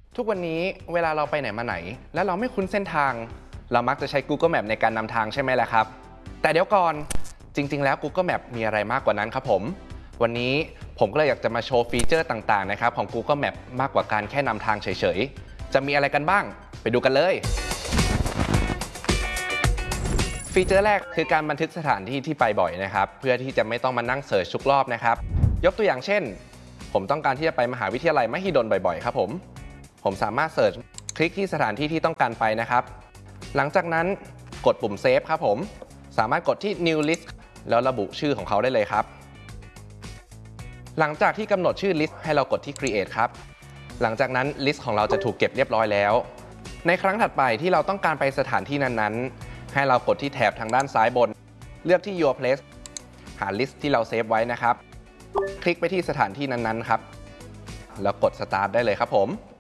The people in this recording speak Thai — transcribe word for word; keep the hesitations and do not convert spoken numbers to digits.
ทุกวันนี้เวลาเราไปไหนมาไหนและเราไม่คุ้นเส้นทางเรามักจะใช้ Google Map ในการนำทางใช่ไหมล่ะครับแต่เดี๋ยวก่อนจริงๆแล้ว Google Map มีอะไรมากกว่านั้นครับผมวันนี้ผมก็เลยอยากจะมาโชว์ฟีเจอร์ต่างๆนะครับของ Google Map มากกว่าการแค่นำทางเฉยๆจะมีอะไรกันบ้างไปดูกันเลยฟีเจอร์แรกคือการบันทึกสถานที่ที่ไปบ่อยนะครับเพื่อที่จะไม่ต้องมานั่งเสิร์ชทุกรอบนะครับยกตัวอย่างเช่นผมต้องการที่จะไปมหาวิทยาลัยมหิดลบ่อยๆครับผมผมสามารถเสิร์ชคลิกที่สถานที่ที่ต้องการไปนะครับหลังจากนั้นกดปุ่มเซฟครับผมสามารถกดที่ New List แล้วระบุชื่อของเขาได้เลยครับหลังจากที่กำหนดชื่อ List ให้เรากดที่ Create ครับหลังจากนั้น List ของเราจะถูกเก็บเรียบร้อยแล้วในครั้งถัดไปที่เราต้องการไปสถานที่นั้นๆให้เรากดที่แถบทางด้านซ้ายบนเลือกที่ Your Place หา List ที่เราเซฟไว้นะครับคลิกไปที่สถานที่นั้นๆครับแล้วกด Start ได้เลยครับผม